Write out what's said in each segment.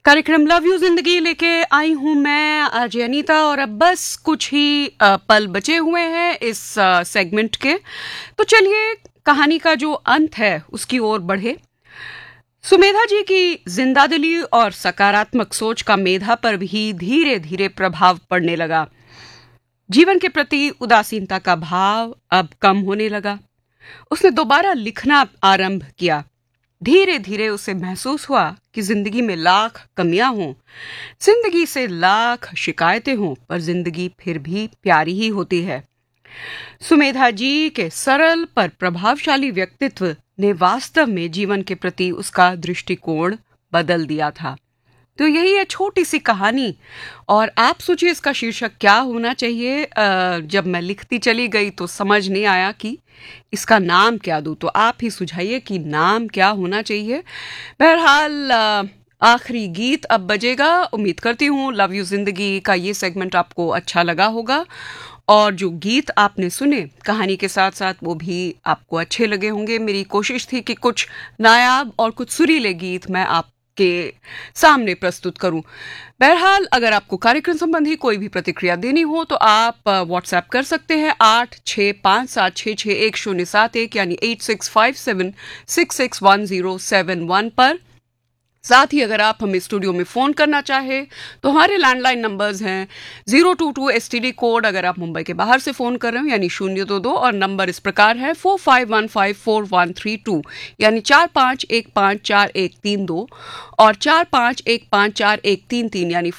कार्यक्रम love you जिंदगी लेके आई हूं मैं आज अनीता। और अब बस कुछ ही पल बचे हुए हैं इस सेगमेंट के, तो चलिए कहानी का जो अंत है उसकी ओर बढ़े। सुमेधा जी की जिंदादिली और सकारात्मक सोच का मेधा पर भी धीरे धीरे प्रभाव पड़ने लगा। जीवन के प्रति उदासीनता का भाव अब कम होने लगा। उसने दोबारा लिखना आरंभ किया। धीरे धीरे उसे महसूस हुआ कि जिंदगी में लाख कमियां हों, जिंदगी से लाख शिकायतें हों, पर जिंदगी फिर भी प्यारी ही होती है। सुमेधा जी के सरल पर प्रभावशाली व्यक्तित्व ने वास्तव में जीवन के प्रति उसका दृष्टिकोण बदल दिया था। तो यही है छोटी सी कहानी। और आप सोचिए इसका शीर्षक क्या होना चाहिए। जब मैं लिखती चली गई तो समझ नहीं आया कि इसका नाम क्या दूं, तो आप ही सुझाइए कि नाम क्या होना चाहिए। बहरहाल आखिरी गीत अब बजेगा। उम्मीद करती हूँ लव यू जिंदगी का ये सेगमेंट आपको अच्छा लगा होगा और जो गीत आपने सुने कहानी के साथ साथ वो भी आपको अच्छे लगे होंगे। मेरी कोशिश थी कि कुछ नायाब और कुछ सुरीले गीत मैं आपके सामने प्रस्तुत करूं। बहरहाल अगर आपको कार्यक्रम संबंधी कोई भी प्रतिक्रिया देनी हो तो आप व्हाट्सएप कर सकते हैं 8657661071 यानी 8657661071 पर। साथ ही अगर आप हमें स्टूडियो में फ़ोन करना चाहें तो हमारे लैंडलाइन नंबर्स हैं 022 STD कोड अगर आप मुंबई के बाहर से फ़ोन कर रहे हो यानी 022, और नंबर इस प्रकार है 45154132 यानी 45154132 और 45154133 यानी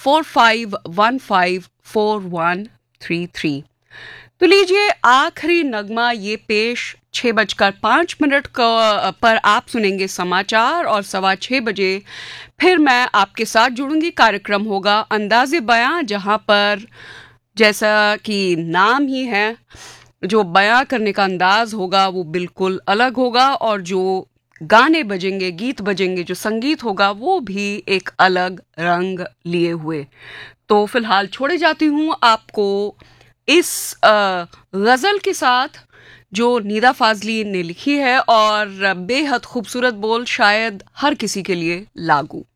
45154133। तो लीजिए आखिरी नगमा ये पेश। 6:05 पर आप सुनेंगे समाचार और 6:15 बजे फिर मैं आपके साथ जुड़ूंगी। कार्यक्रम होगा अंदाज़े बयां, जहां पर जैसा कि नाम ही है जो बयां करने का अंदाज होगा वो बिल्कुल अलग होगा और जो गाने बजेंगे, गीत बजेंगे, जो संगीत होगा वो भी एक अलग रंग लिए हुए। तो फिलहाल छोड़े जाती हूँ आपको इस गजल के साथ जो निदा फाजली ने लिखी है और बेहद खूबसूरत बोल, शायद हर किसी के लिए लागू।